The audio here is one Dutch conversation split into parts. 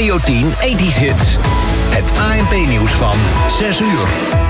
Radio 10 80's Hits. Het ANP-nieuws van 6 uur.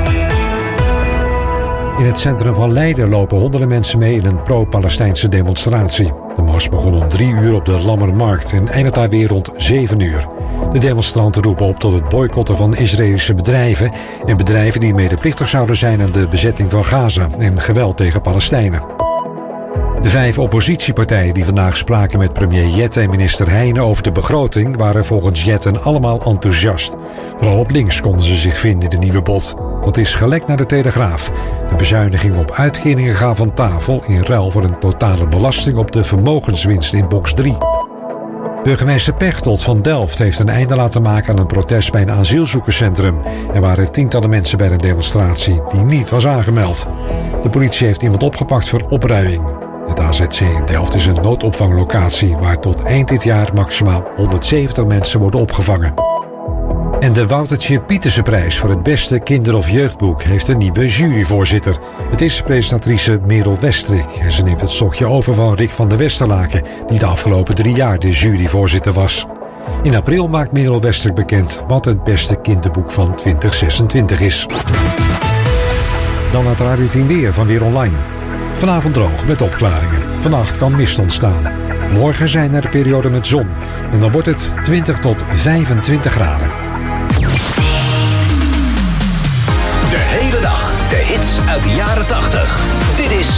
In het centrum van Leiden lopen honderden mensen mee in een pro-Palestijnse demonstratie. De mars begon om 3 uur op de Lammermarkt en eindigt daar weer rond 7 uur. De demonstranten roepen op tot het boycotten van Israëlische bedrijven en bedrijven die medeplichtig zouden zijn aan de bezetting van Gaza en geweld tegen Palestijnen. De 5 oppositiepartijen die vandaag spraken met premier Jette en minister Heijnen over de begroting waren volgens Jetten allemaal enthousiast. Vooral op links konden ze zich vinden in de nieuwe bod. Dat is gelekt naar de Telegraaf. De bezuinigingen op uitkeringen gaan van tafel in ruil voor een totale belasting op de vermogenswinst in box 3. Burgemeester Pechtold van Delft heeft een einde laten maken aan een protest bij een asielzoekerscentrum. Er waren tientallen mensen bij de demonstratie die niet was aangemeld. De politie heeft iemand opgepakt voor opruiing. Het AZC in Delft is een noodopvanglocatie waar tot eind dit jaar maximaal 170 mensen worden opgevangen. En de Woutertje Pietersenprijs voor het beste kinder- of jeugdboek heeft een nieuwe juryvoorzitter. Het is presentatrice Merel Westrik en ze neemt het stokje over van Rick van der Westerlaken, die de afgelopen 3 jaar de juryvoorzitter was. In april maakt Merel Westrik bekend wat het beste kinderboek van 2026 is. Dan het Radio 10 weer van Weer Online. Vanavond droog met opklaringen. Vannacht kan mist ontstaan. Morgen zijn er perioden met zon. En dan wordt het 20 tot 25 graden. De hele dag de hits uit de jaren 80. Dit is